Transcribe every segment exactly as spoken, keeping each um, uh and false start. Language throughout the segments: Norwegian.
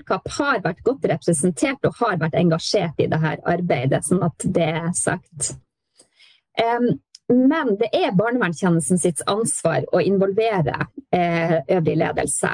Nordkapp har vært godt representert og har vært engasjert i dette arbeidet, sånn at det er sagt. Men det er barnevernstjenesten sitt ansvar å involvere øvrig ledelse.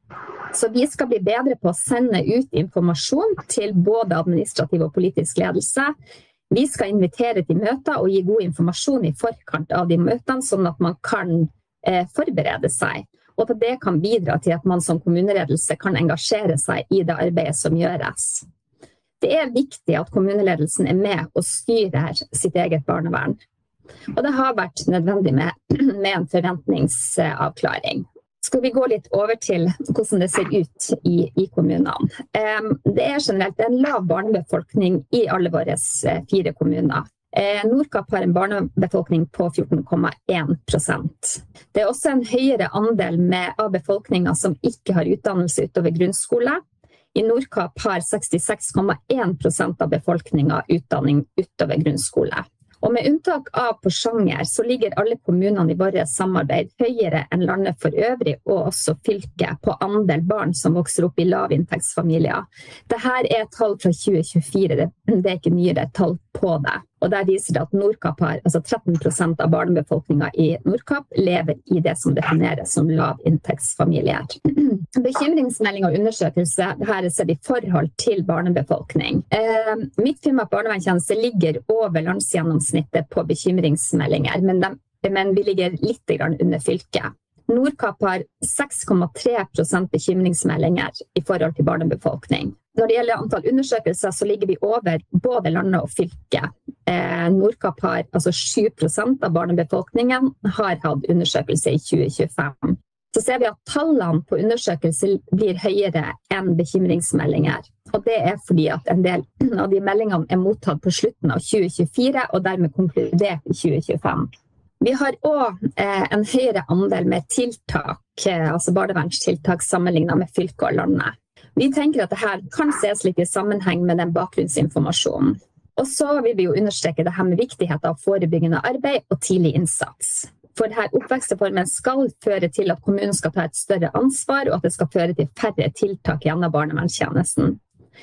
Så vi skal bli bedre på å sende ut informasjon til både administrativ og politisk ledelse. Vi skal invitere til møter og gi god informasjon i forkant av de møtene, sånn at man kan eh, forberede seg. Og at det kan bidra til at man som kommuneledelse kan engasjere seg i det arbeidet som gjøres. Det er viktig at kommuneledelsen er med og styrer sitt eget barnevern. Og det har vært nødvendig med, med en forventningsavklaring. Skal vi gå litt over til hvordan det ser ut i, i kommunene. Det er generelt en lav barnebefolkning i alle våre fire kommuner. Nordkapp har en barnebefolkning på fjorten komma én prosent. Det er også en høyere andel med, av befolkningen som ikke har utdannelse utover grunnskole. I Nordkapp har sekstiseks komma én prosent av befolkningen utdanning utover grunnskole. Og med unntak av Porsanger så ligger alle kommunene i vårt samarbeid høyere enn landet for øvrig, og også fylket på andel barn som vokser opp i lavinntektsfamilier. Dette er tall fra tjue tjuefire, det, det er ikke nyere tall på det. Og der viser det at Nordkapp har, altså tretten prosent av barnebefolkningen i Nordkapp lever i det som defineres som lavinntektsfamilier. Bekymringsmelding og undersøkelse, dette er sett i forhold til barnebefolkning. Eh, mitt firma barnevernstjeneste ligger over landsgjennomsnittet på bekymringsmeldinger, men, de, men vi ligger litt grann under fylket. Nordkapp har seks komma tre prosent bekymringsmeldinger i forhold til barnebefolkning. Når det gjelder antall undersøkelser, så ligger vi over både landet og fylket. Eh, Nordkapp har, altså sju prosent av barnebefolkningen har hatt undersøkelse i tjue tjuefem. Så ser vi at tallene på undersøkelser blir høyere enn bekymringsmeldinger. Og det er fordi at en del av de meldingene er mottatt på slutten av tjue tjuefire, og dermed konkludert i tjue tjuefem. Vi har også eh, en høyere andel med tiltak, eh, altså barnevernstiltak sammenlignet med fylket og landet. Vi tenker at dette kan ses litt i sammenheng med den bakgrunnsinformasjonen. Og så vil vi jo understreke det her med viktigheten av forebyggende arbeid og tidlig innsats. For denne oppvekstreformen skal føre til at kommunen skal ta et større ansvar, og at det skal føre til færre tiltak gjennom barnevernstjenesten.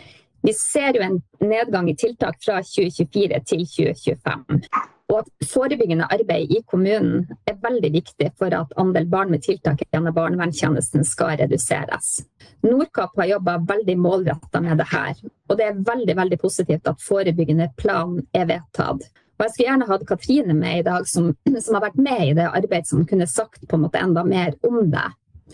Vi ser jo en nedgang i tiltak fra tjue tjuefire til tjue tjuefem. Og at forebyggende arbeid i kommunen er veldig viktig for at andel barn med tiltak gjennom barnevernstjenesten skal reduseres. Nordkapp har jobbet veldig målrettet med det her, og det er veldig, veldig positivt at forebyggende plan er vedtatt. Og jeg skulle gjerne hatt Katrine med i dag, som, som har vært med i det arbeidet, som kunne sagt på en måte enda mer om det.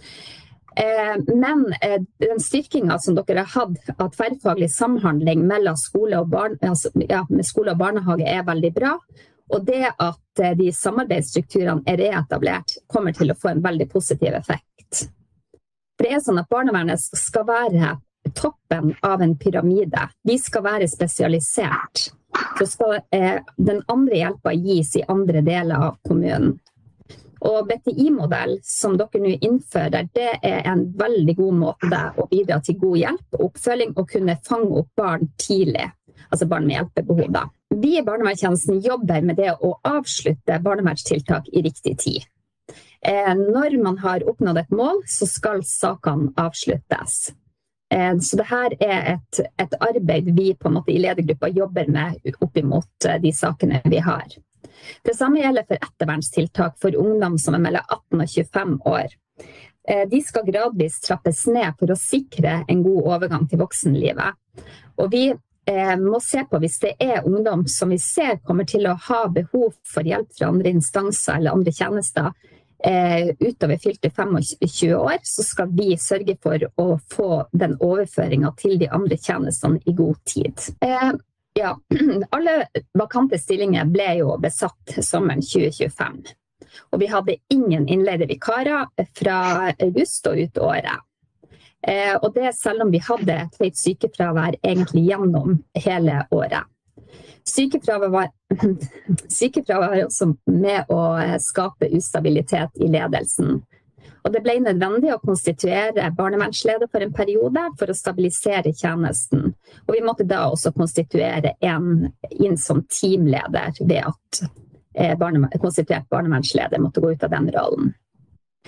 Eh, men eh, den styrkingen som dere har hatt av tverrfaglig samhandling mellom skole og, barn, altså, ja, med skole og barnehage er veldig bra. Og det at de samarbeidsstrukturene er reetablert, kommer til å få en veldig positiv effekt. For det er sånn at barnevernet skal være toppen av en pyramide. De skal være spesialisert. Så skal eh, den andre hjelpa gis i andre deler av kommunen. Og B T I-modell som dere nå innfører, det er en veldig god måte å bidra til god hjelp og oppfølging og kunne fange opp barn tidlig. Altså barn med hjelpebehov da. Vi i barnevernstjenesten jobber med det å avslutte barnevernstiltak i riktig tid. Eh, når man har oppnådd et mål, så skal sakene avsluttes. Eh, så dette er et, et arbeid vi på en måte i ledergruppa jobber med opp imot de sakene vi har. Det samme gjelder for ettervernstiltak for ungdom som er mellom atten og tjuefem år. Eh, de skal gradvis trappes ned for å sikre en god overgang til voksenlivet. Og vi må se på hvis det er ungdom som vi ser kommer til å ha behov for hjelp fra andre instanser eller andre tjenester eh, utover fylte tjuefem år, så skal vi sørge for å få den overføringen til de andre tjenestene i god tid. Eh, ja, alle vakante stillinger ble jo besatt sommeren tjue tjuefem, og vi hadde ingen innleide vikarer fra august og ut året. Eh, og det selv om vi hadde et høyt sykefravær egentlig gjennom hele året. Sykefravær var, sykefravær var også med å skape ustabilitet i ledelsen. Og det ble nødvendig å konstituere barnevernsleder for en periode for å stabilisere tjenesten. Og vi måtte da også konstituere en inn som teamleder ved at eh, barne, konstituert barnevernsleder måtte gå ut av den rollen.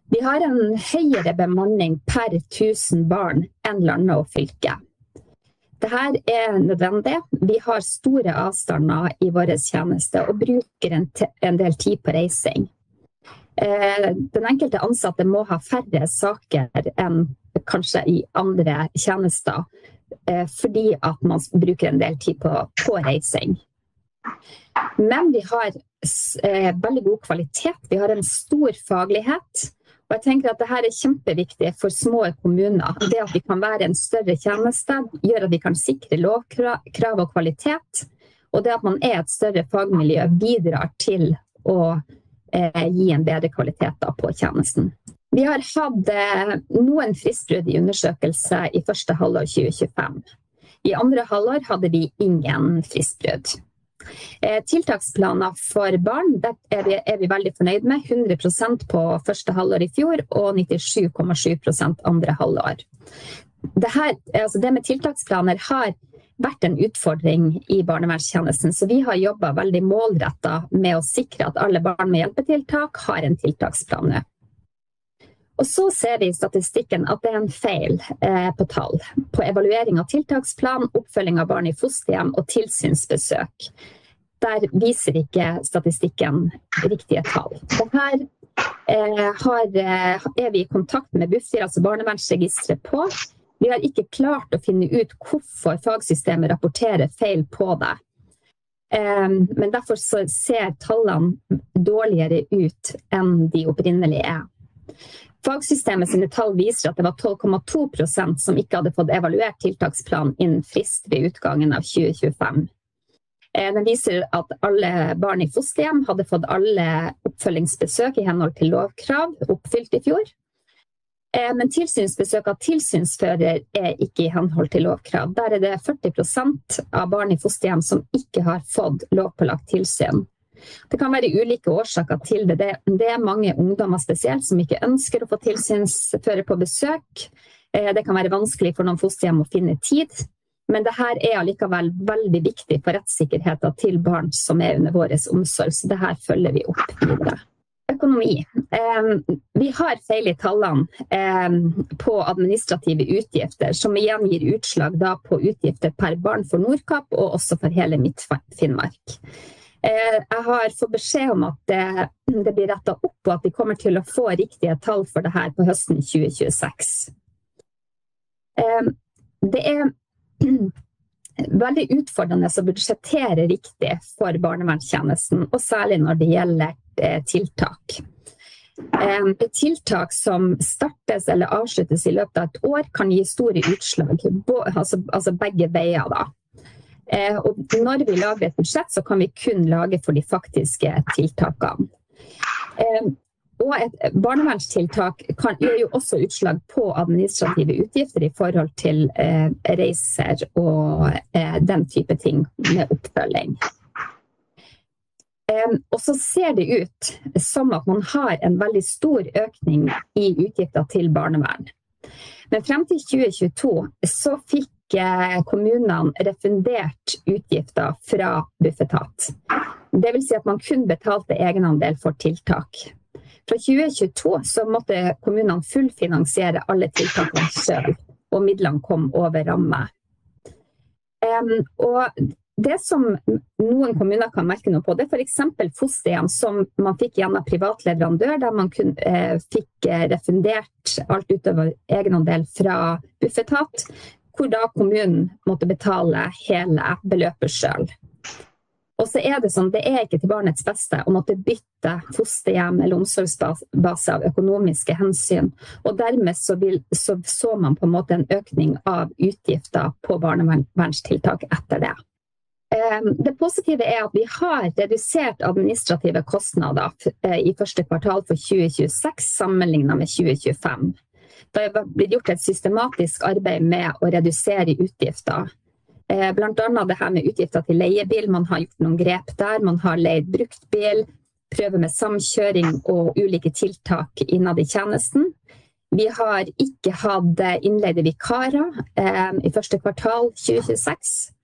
Vi har en høyere bemanning per tusen barn enn landet og fylket. Dette er nødvendig. Vi har store avstander i vår tjeneste og bruker en, en del tid på reising. Den enkelte ansatte må ha færre saker enn kanskje i andre tjenester, fordi at man bruker en del tid på, på reising. Men vi har eh, veldig god kvalitet, vi har en stor faglighet, og jeg tenker at dette er kjempeviktig for små kommuner. Det at vi kan være en større tjeneste, gjør at vi kan sikre lovkrav og kvalitet, og det at man er et større fagmiljø bidrar til å eh, gi en bedre kvalitet da, på tjenesten. Vi har hatt eh, noen fristbrudd i undersøkelse i første halvår tjue tjuefem. I andre halvår hadde vi ingen fristbrudd. Eh, tiltaksplaner for barn, det er vi, er vi veldig fornøyd med. hundre prosent på første halvår i fjor og nittisju komma sju prosent andre halvår. Det, her, altså det med tiltaksplaner har vært en utfordring i barnevernstjenesten, så vi har jobbet veldig målrettet med å sikre at alle barn med hjelpetiltak har en tiltaksplan. Og så ser vi i statistikken at det er en feil eh, på tall, på evaluering av tiltaksplan, oppfølging av barn i fosterhjem og tilsynsbesøk. Der viser ikke statistikken riktige tall. Her eh, har, er vi i kontakt med Bufdir, altså barnevernsregistret på. Vi har ikke klart å finne ut hvorfor fagsystemet rapporterer feil på det. Eh, men derfor så ser tallene dårligere ut enn de opprinnelige er. Fagsystemet sine tall viser at det var tolv komma to prosent som ikke hadde fått evaluert tiltaksplan innen frist ved utgangen av tjue tjuefem. Den viser at alle barn i fosterhjem hadde fått alle oppfølgingsbesøk i henhold til lovkrav oppfylt i fjor. Men tilsynsbesøk av tilsynsfører er ikke i henhold til lovkrav. Der er det førti prosent av barn i fosterhjem som ikke har fått lovpålagt tilsyn. Det kan være ulike årsaker til det. Det er mange ungdommer spesielt som ikke ønsker å få tilsynsfører på besøk. Det kan være vanskelig for noen fosterhjem å finne tid. Men dette er allikevel veldig viktig for rettssikkerheten til barn som er under vår omsorg. Så dette følger vi opp videre. Økonomi. Vi har feil i tallene på administrative utgifter, som igjen gir utslag da på utgifter per barn for Nordkapp og også for hele Midt-Finnmark. Jeg har fått beskjed om at det, det blir rettet opp, og at vi kommer til å få riktige tall for det her på høsten tjue tjueseks. Det er veldig utfordrende å budsjettere riktig for barnevernstjenesten, og særlig når det gjelder tiltak. Tiltak som startes eller avsluttes i løpet av et år kan gi store utslag, altså, altså begge veier da. Eh, og når vi lager et budsjett, så kan vi kun lage for de faktiske tiltakene. Eh, og et barnevernstiltak kan, gjør jo også utslag på administrative utgifter i forhold til eh, reiser og eh, den type ting med oppfølging. Eh, og så ser det ut som at man har en veldig stor økning i utgifter til barnevern. Men frem til tjue tjueto så fikk kommunene refundert utgifter fra Bufetat. Det vil si at man kun betalte egenandel for tiltak. Fra tjue tjueto så måtte kommunene fullfinansiere alle tiltakene selv, og midlene kom over ramme. Um, og det som noen kommuner kan merke noe på, det er for eksempel fosterhjem som man fikk gjennom privat leverandør, der man kun, eh, fikk refundert alt utover egenandel fra Bufetat, hvor da kommunen måtte betale hele beløpet selv. Og så er det sånn, det er ikke til barnets beste å måtte bytte fosterhjem eller omsorgsbase av økonomiske hensyn, og dermed så, vil, så, så man på en måte en økning av utgifter på barnevernstiltak etter det. Det positive er at vi har redusert administrative kostnader i første kvartal for tjue tjueseks sammenlignet med tjue tjuefem. Det har blitt gjort et systematisk arbeid med å redusere utgifter. Blant annet det her med utgifter til leiebil, man har gjort noen grep der, man har leid bruktbil, prøver med samkjøring og ulike tiltak innad i tjenesten. Vi har ikke hatt innleide vikarer eh, i første kvartal tjue tjueseks.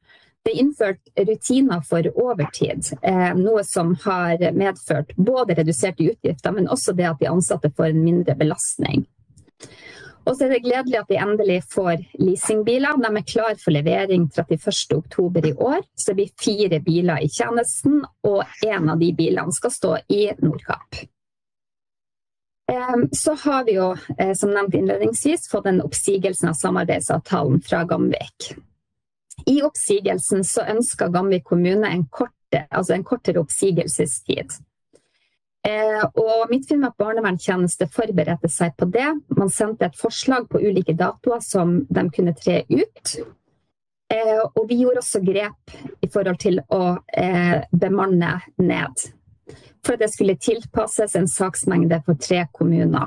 Det er innført rutiner for overtid, eh, noe som har medført både reduserte utgifter, men også det at de ansatte får en mindre belastning. Og så er det gledelig at vi endelig får leasingbiler. De er klar for levering trettiførste oktober i år, så det blir fire biler i tjenesten, og en av de bilene skal stå i Nordkapp. Eh, så har vi jo, eh, som nevnt innledningsvis, fått en oppsigelsen av samarbeidsavtalen fra Gamvik. I oppsigelsen så ønsker Gamvik kommune en, korte, altså en kortere oppsigelsestid. Eh, og Midt-Finnmark barnevernstjeneste forberedte seg på det. Man sendte et forslag på ulike datoer som de kunne tre ut. Eh, og vi gjorde også grep i forhold til å eh, bemanne ned, for at det skulle tilpasses en saksmengde for tre kommuner.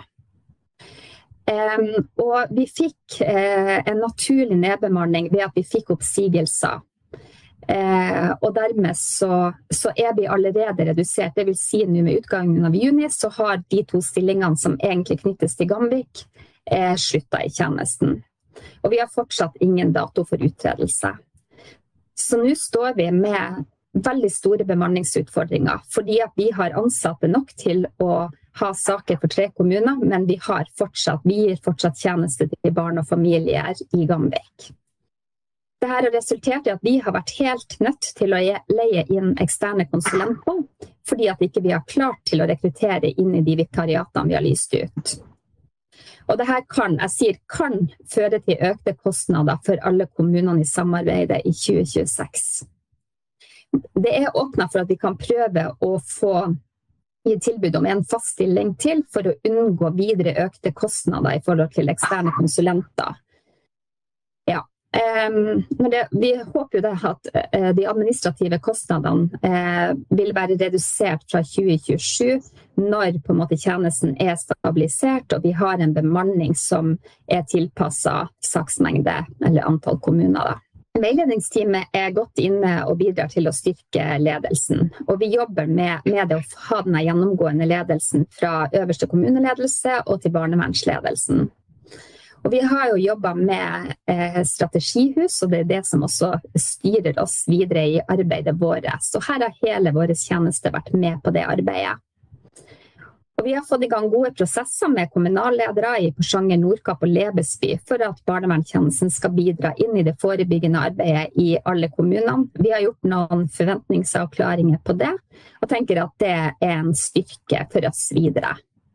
Um, og vi fikk uh, en naturlig nedbemanning ved at vi fikk oppsigelser. Uh, og dermed så, så er vi allerede redusert. Det vil si nå med utgangen av juni så har de to stillingene som egentlig knyttes til Gamvik uh, sluttet i tjenesten. Og vi har fortsatt ingen dato for uttredelse. Så nå står vi med veldig store bemanningsutfordringer, fordi at vi har ansatte nok til å ha saker for tre kommuner, men vi har fortsatt, vi gir fortsatt tjeneste til barn og familier i Gamvik. Dette har resultert i at vi har vært helt nødt til å leie inn eksterne konsulenter, fordi at ikke vi har klart til å rekruttere inn i de vikariatene vi har lyst ut. Og dette kan, jeg sier kan, føre til økte kostnader for alle kommunene i samarbeidet i tjue tjueseks. Det er åpnet for at vi kan prøve å få gi tilbud om en fast stilling til for å unngå videre økte kostnader i forhold til eksterne konsulenter. Ja, um, men det, vi håper jo det at uh, de administrative kostnadene uh, vil være redusert fra tjue tjuesju når på en måte tjenesten er stabilisert og vi har en bemanning som er tilpasset saksmengde eller antall kommuner da. Veiledningsteamet er godt inne og bidrar til å styrke ledelsen, og vi jobber med, med det å ha denne gjennomgående ledelsen fra øverste kommuneledelse og til barnevernsledelsen. Og vi har jo jobbet med eh, strategihus, og det er det som også styrer oss videre i arbeidet vårt. Så her har hele vår tjeneste vært med på det arbeidet. Og vi har fått i gang gode prosesser med kommunalledere i Porsanger, Nordkapp og Lebesby for at barnevernstjenesten skal bidra inn i det forebyggende arbeidet i alle kommunene. Vi har gjort noen forventningsavklaringer på det, og tenker at det er en styrke for oss videre.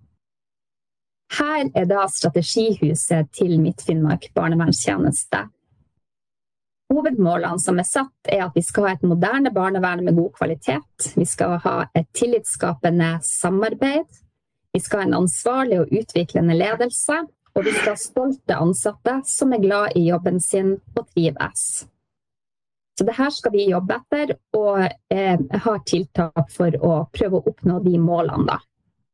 Her er da strategihuset til Midt-Finnmark barnevernstjeneste. Hovedmålene som er satt er at vi skal ha et moderne barnevern med god kvalitet. Vi skal ha et tillitsskapende samarbeid. Vi skal ha en ansvarlig og utviklende ledelse, og vi skal ha stolte ansatte som er glad i jobben sin og trives. Så det her skal vi jobbe etter, og eh, ha tiltak for å prøve å oppnå de målene da.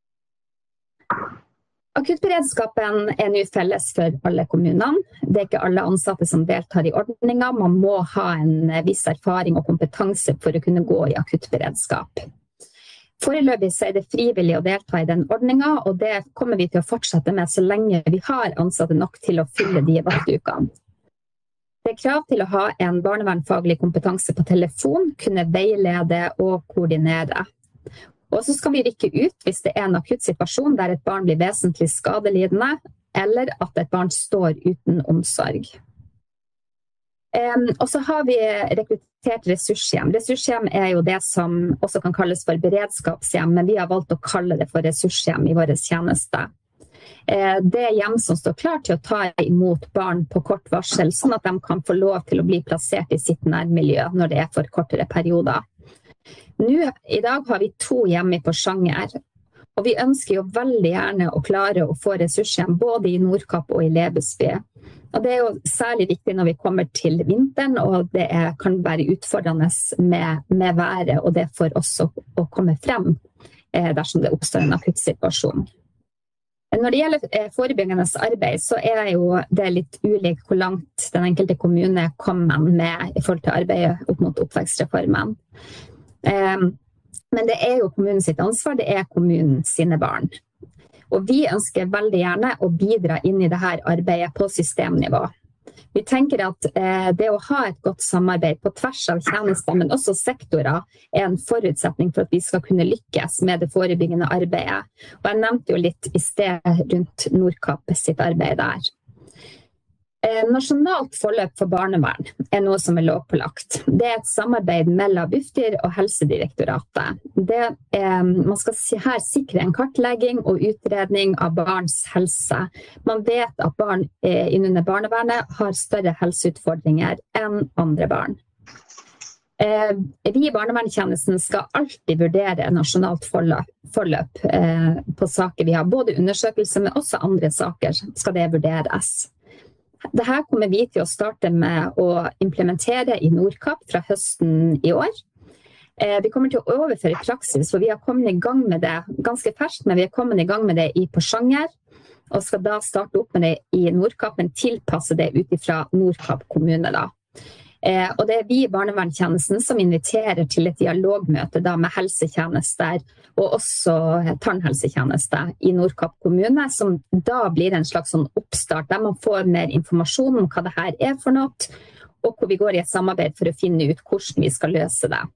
Akuttberedskapen er nå felles for alle kommunene. Det er ikke alle ansatte som deltar i ordningen. Man må ha en viss erfaring og kompetanse for å kunne gå i akuttberedskap. Foreløpig så er det frivillig å delta i den ordningen, og det kommer vi til å fortsette med så lenge vi har ansatte nok til å fylle de vaktukene. Det er krav til å ha en barnevernfaglig kompetanse på telefon, kunne veilede og koordinere. Og så skal vi rykke ut hvis det er en akutt situasjon der et barn blir vesentlig skadelidende, eller at et barn står uten omsorg. Um, og så har vi rekruttert ressurshjem. Ressurshjem er jo det som også kan kalles for beredskapshjem, men vi har valgt å kalle det for ressurshjem i våre tjeneste. Uh, det er hjem som står klar til å ta imot barn på kort varsel, sånn at de kan få lov til å bli plassert i sitt nærmiljø når det er for kortere perioder. Nå, i dag har vi to hjem i Porsanger, og vi ønsker jo veldig gjerne å klare å få ressurshjem både i Nordkapp og i Lebesby. Og det er jo særlig viktig når vi kommer til vinteren, og det er, kan være utfordrende med, med været, og det for oss å, å komme frem eh, dersom det oppstår en akutt situasjon. Når det gjelder eh, forebyggende arbeid, så er jo det litt ulikt hvor langt den enkelte kommune kommer med i forhold til arbeidet opp mot oppvekstreformen. Eh, men det er jo kommunens sitt ansvar, det er kommunens sine barn. Og vi ønsker veldig gjerne å bidra inn i dette arbeidet på systemnivå. Vi tenker at eh, det å ha et godt samarbeid på tvers av tjenester, men også sektorer, er en forutsetning for at vi skal kunne lykkes med det forebyggende arbeidet. Og jeg nevnte jo litt i sted rundt Nordkapp sitt arbeid der. Eh, nasjonalt forløp for barnevern er noe som er lovpålagt. Det er et samarbeid mellom Bufdir og Helsedirektoratet. Det er, man skal her sikre en kartlegging og utredning av barns helse. Man vet at barn eh, innunder barnevernet har større helseutfordringer enn andre barn. Eh, vi i barnevernstjenesten skal alltid vurdere nasjonalt forløp, forløp eh, på saker vi har. Både undersøkelser, men også andre saker skal det vurderes. Dette kommer vi til å starte med å implementere i Nordkapp fra høsten i år. Vi kommer til å overføre i praksis, for vi har kommet i gang med det ganske ferskt, men vi har kommet i gang med det i Porsanger, og skal da starte opp med det i Nordkapp, men tilpasse det ut fra Nordkapp kommune da. Og det er vi i barnevernstjenesten som inviterer til et dialogmøte da med helsetjenester og også tannhelsetjenester i Nordkapp kommune, som da blir en slags sånn oppstart der man får mer informasjon om hva det her er for noe, og hvor vi går i et samarbeid for å finne ut hvordan vi skal løse det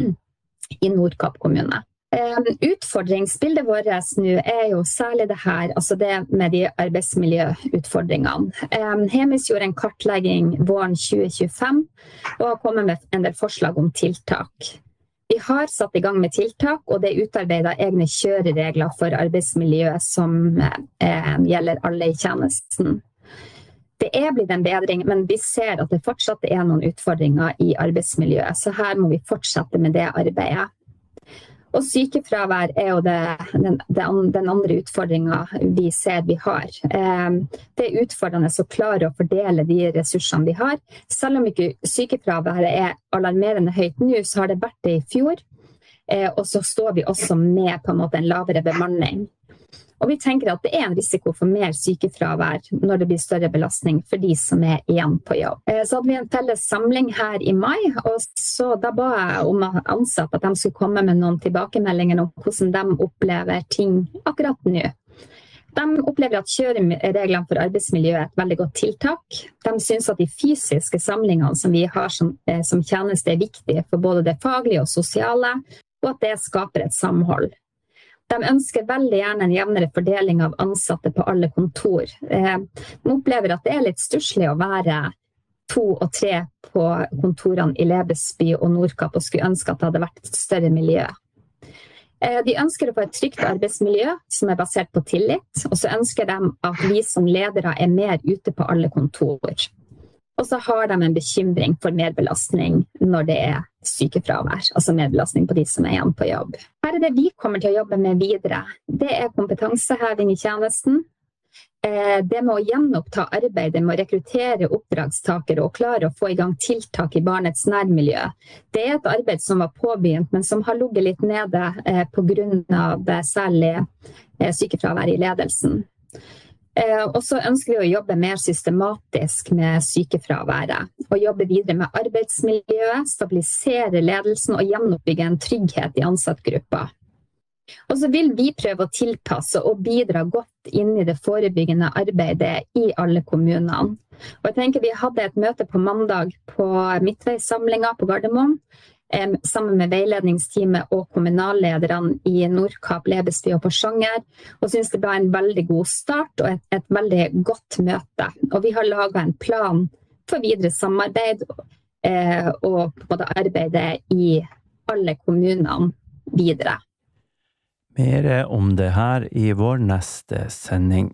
i Nordkapp kommune. Utfordringsbildet vårt nå er jo særlig det her, altså det med de arbeidsmiljøutfordringene. Hemis gjorde en kartlegging våren tjue tjuefem og har kommet med en del forslag om tiltak. Vi har satt i gang med tiltak, og det er utarbeidet egne kjøreregler for arbeidsmiljø som eh, gjelder alle i tjenesten. Det er blitt en bedring, men vi ser at det fortsatt er noen utfordringer i arbeidsmiljøet, så her må vi fortsette med det arbeidet. Og sykefravær er jo det, den, den andre utfordringen vi ser vi har. Det er utfordrende å klare å fordele de ressursene vi har. Selv om ikke sykefraværet er alarmerende høyt nå, så har det vært det i fjor. Og så står vi også med på en måte en lavere bemanning. Og vi tenker at det er en risiko for mer sykefravær når det blir større belastning for de som er igjen på jobb. Så hadde vi en felles samling her i mai, og så da ba jeg om ansatte at de skulle komme med noen tilbakemeldinger om hvordan de opplever ting akkurat nå. De opplever at kjørereglene for arbeidsmiljø er et veldig godt tiltak. De synes at de fysiske samlingene som vi har som, som tjeneste er viktige for både det faglige og sosiale, og at det skaper et samhold. De ønsker veldig gjerne en jevnere fordeling av ansatte på alle kontor. De opplever at det er litt stusslig å være to og tre på kontorene i Lebesby og Nordkapp, og skulle ønske at det hadde vært et større miljø. De ønsker å få et trygt arbeidsmiljø som er basert på tillit, og så ønsker de at vi som ledere er mer ute på alle kontor. Og så har de en bekymring for merbelastning når det er sykefravær, altså merbelastning på de som er igjen på jobb. Her er det vi kommer til å jobbe med videre. Det er kompetanseheving i tjenesten. Det med å gjenoppta arbeidet med å rekruttere oppdragstakere og klare å få i gang tiltak i barnets nærmiljø. Det er et arbeid som var påbegynt, men som har ligget litt nede på grunn av særlig sykefravær i ledelsen. Og så ønsker vi å jobbe mer systematisk med sykefraværet, og jobbe videre med arbeidsmiljøet, stabilisere ledelsen og gjenoppbygge en trygghet i ansattgruppa. Og så vil vi prøve å tilpasse og bidra godt inn i det forebyggende arbeidet i alle kommunene. Og jeg tenker vi hadde et møte på mandag på Midtveisamlinga på Gardermoen, sammen med veiledningsteamet og kommunallederne i Nordkapp, Lebesby og Porsanger, og synes det ble en veldig god start og et, et veldig godt møte. Og vi har laget en plan for videre samarbeid eh, og på det arbeidet i alle kommunene videre. Mer om det her i vår neste sending.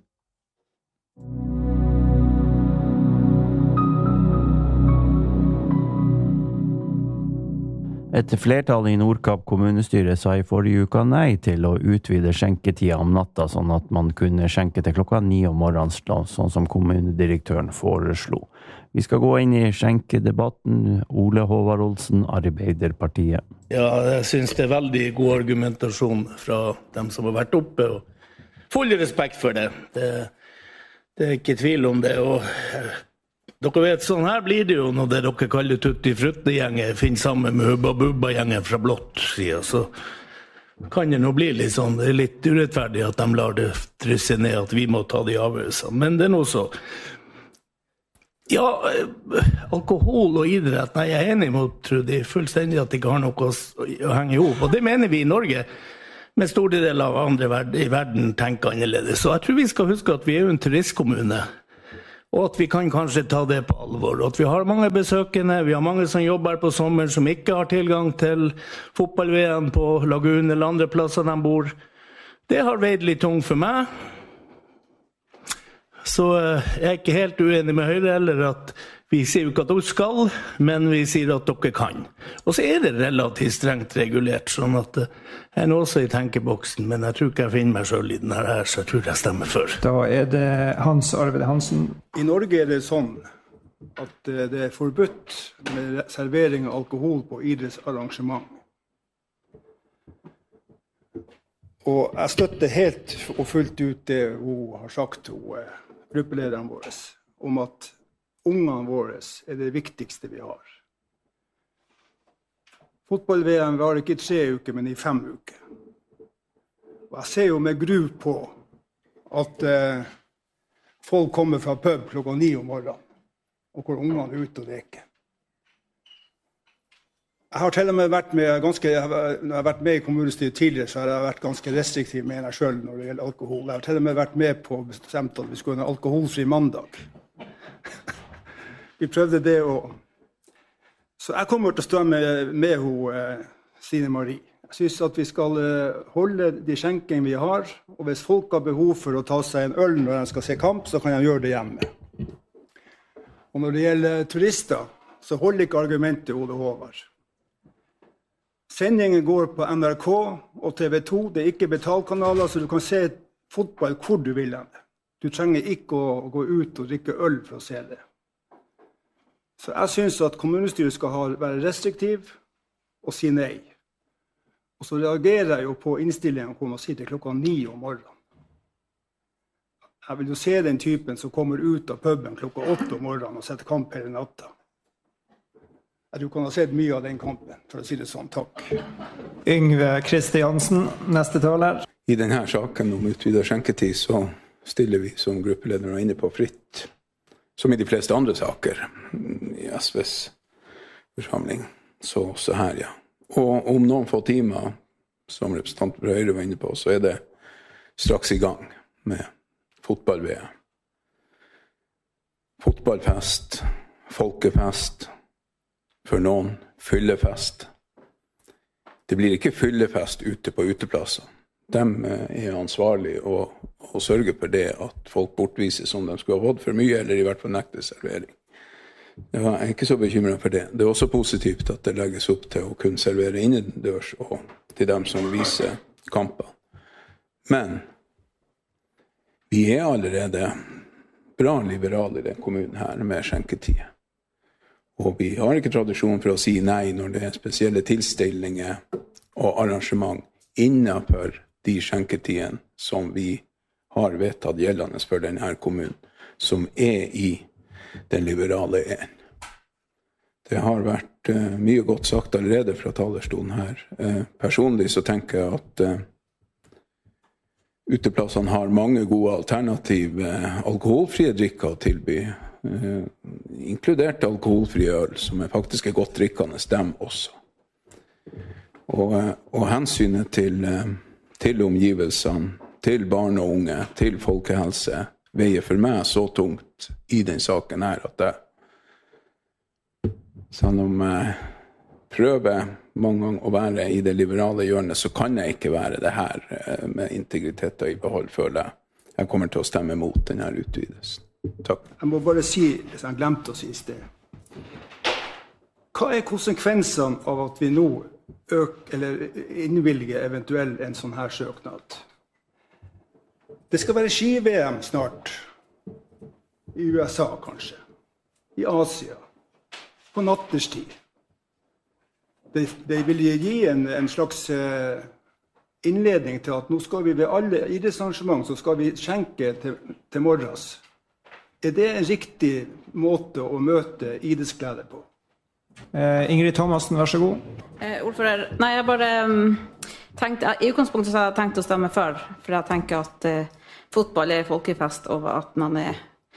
Et flertall i Nordkapp kommunestyre sa i forrige uke nei til å utvide skjenketida om natta, sånn at man kunne skjenke til klokka ni om morgenen, sånn som kommunedirektøren foreslo. Vi skal gå inn i skjenkedebatten. Ole Håvard Olsen, Arbeiderpartiet. Ja, jeg synes det er veldig god argumentasjon fra dem som har vært oppe, og full respekt for det. Det, det er ikke tvil om det, og dere vet, sånn her blir det jo når det dere kaller Tutti Frutti-gjengen finner sammen med Hubba Bubba-gjengen fra blått siden, så kan det nå bli litt sånn, det er litt urettferdig at de lar det trysse ned at vi må ta de avgjørelsene, men det er noe så. Ja, alkohol og idrett, nei, jeg er enig med Trudy fullstendig at det ikke har noe å henge ihop. Og det mener vi i Norge, med store deler av andre i verden tenker annerledes. Så jeg tror vi skal huske at vi er jo en turistkommune, og at vi kan kanskje ta det på alvor. Og at vi har mange besøkende, vi har mange som jobber på sommeren som ikke har tilgang til fotball-V M på Lagun eller andre plasser de bor. Det har veid litt tungt for meg. Så jeg er ikke helt uenig med Høyre heller at vi sier jo ikke at dere skal, men vi sier at dere kan. Og så er det relativt strengt regulert, sånn at jeg er nå også i tenkeboksen, men jeg tror ikke jeg finner meg selv i den her, så jeg tror jeg stemmer for. Da er det Hans Arvid Hansen. I Norge er det sånn at det er forbudt med servering av alkohol på idrettsarrangement. Og jeg støtter helt og fullt ut det hun har sagt, hun, gruppelederen vår, om at ungene våre er det viktigste vi har. Fotball-V M var ikke i tre uker, men i fem uker. Og jeg ser jo med gru på at eh, folk kommer fra pub klokka ni om morgenen, og hvor ungene er ute og leker. Jeg har til og med vært med, ganske, jeg har, når jeg har vært med i kommunestyret tidligere, så har jeg vært ganske restriktiv med meg selv når det gjelder alkohol. Jeg har til og med vært med på bestemt at vi skulle ha en alkoholfri mandag. Vi prøvde det også. Så jeg kommer til å stå med, med henne, Stine Marie. Jeg synes at vi skal holde de skjenkene vi har, og hvis folk har behov for å ta seg en øl når de skal se kamp, så kan de gjøre det hjemme. Og når det gjelder turister, så holder ikke argumentet Ole Håvard. Sendingen går på N R K og T V to. Det er ikke betalkanaler, så du kan se fotball hvor du vil. Du trenger ikke å gå ut og drikke øl for å se det. Så jeg synes at kommunestyret skal ha, være restriktiv og si nei. Og så reagerer jeg jo på innstillingen hvor man sitter klokka ni om morgenen. Jeg vil jo se den typen som kommer ut av puben klokka åtte om morgenen og setter kamp hele natta. Jeg tror du kan ha sett mye av den kampen, for å si det sånn. Takk. Yngve Kristiansen, neste taler. I denne saken om utvidet skjenketid så stiller vi som gruppeledere inne på fritt, som i de fleste andre saker i S Vs forsamling. Så også her, ja. Og om noen få timer, som representanten fra Høyre var inne på, så er det straks i gang med fotball-V M. Fotballfest, folkefest, for noen fyllefest. Det blir ikke fyllefest ute på uteplasser. De er ansvarlige og, og sørger for det at folk bortvises om de skulle ha fått for mye, eller i hvert fall nekte servering. Jeg er ikke så bekymret for det. Det er også positivt at det legges opp til å kunne servere innendørs og til dem som viser kamper. Men vi er allerede bra liberale i den kommunen her med skjenketid. Og vi har ikke tradisjon for å si nei når det er spesielle tilstillinger og arrangement innenfor de skjenketidene som vi har vedtatt gjeldende for denne kommunen, som er i den liberale en. Det har vært uh, mye godt sagt allerede fra talerstolen her. Uh, personlig så tenker jeg at uh, uteplassene har mange gode alternativ uh, alkoholfrie drikker å tilby. Uh, inkludert alkoholfri øl, som er faktisk er godt drikkende, dem også. Og, uh, og hensynet til, uh, til omgivelsene, til barn og unge, til folkehelse, veier for meg så tungt i den saken her, at jeg, selv om jeg prøver mange ganger å være i det liberale hjørnet, så kan jeg ikke være det her uh, med integritet i behold, føler jeg. Jeg kommer til å stemme mot denne utvidelsen. Takk. Jeg må bare si, hvis jeg glemte å si i sted. Hva er konsekvensene av at vi nå øker, eller innvilger eventuelt en sånn her søknad? Det skal være ski-V M snart. I U S A kanskje. I Asia. På natterstid. Det, det vil gi en, en slags uh, innledning til at nå skal vi ved alle idrettsarrangement så skal vi skjenke til, til morges. Er det en riktig måte å møte idrettsglede på? Eh, Ingrid Thomasen, vær så god. Eh, ordfører, nei, jeg bare um, tenkte, i utgangspunktet så har jeg tenkt å stemme for, for jeg tenker at eh, fotball er folkefest, og at man er,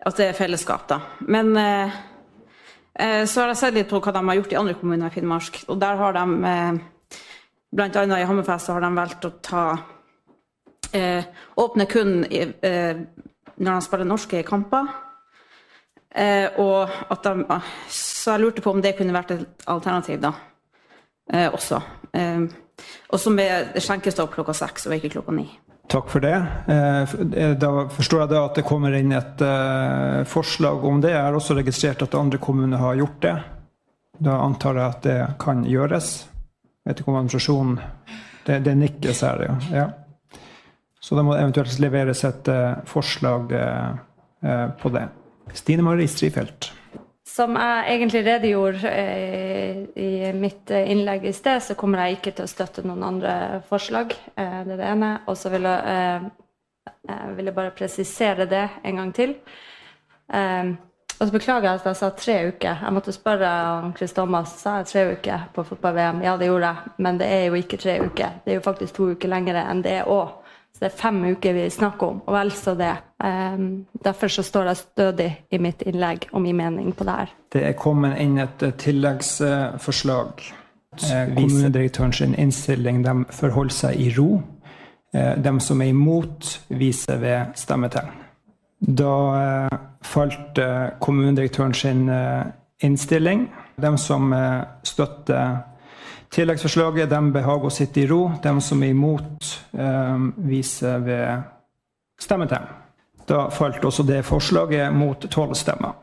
at det er fellesskap da. Men eh, så har jeg sett litt på hva de har gjort i andre kommuner i Finnmark, og der har de, eh, blant annet i Hammerfest, så har de valgt å ta, eh, åpne kun i, eh, når de spiller norske kamper, eh, og at de, så jeg lurte på om det kunne vært et alternativ da, eh, også. Eh, også med skjenkestopp klokka seks og ikke klokka ni. Takk for det. Da forstår jeg da at det kommer inn et forslag om det. Jeg har også registrert at andre kommuner har gjort det. Da antar jeg at det kan gjøres. Jeg vet ikke om administrasjonen, det, det nikkes her, ja. ja. Så da må det eventuelt leveres et forslag på det. Stine Marie Strifeldt. Som jeg egentlig redegjorde eh, i mitt innlegg i sted, så kommer jeg ikke til å støtte noen andre forslag. Eh, det er det ene. Og så vil jeg, eh, jeg vil bare presisere det en gang til. Eh, og så beklager jeg at jeg sa tre uker. Jeg måtte spørre om Chris Thomas, sa jeg tre uker på fotball-V M? Ja, det gjorde jeg. Men det er jo ikke tre uker. Det er jo faktisk to uker lengre enn det også. Så det er fem uker vi snakker om, og vel så det. Um, derfor så står jeg stødig i mitt innlegg om min mening på det her. Det er kommet inn et tilleggsforslag. Eh, kommunedirektøren sin innstilling, de forholder seg i ro. Eh, de som er imot, viser ved stemmetegn. Da eh, falt eh, kommunedirektøren sin eh, innstilling. De som eh, støtter tilleggsforslaget, de behager å sitte i ro. De som er imot, eh, viser ved stemmetegn. Da falt også det forslaget mot tolv stemmer.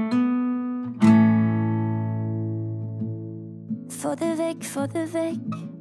Få det vekk, få det vekk.